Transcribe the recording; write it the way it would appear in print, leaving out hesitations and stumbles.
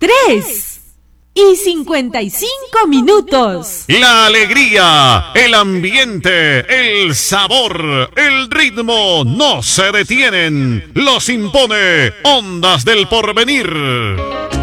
3:55. La alegría, el ambiente, el sabor, el ritmo no se detienen. Los impone Ondas del Porvenir.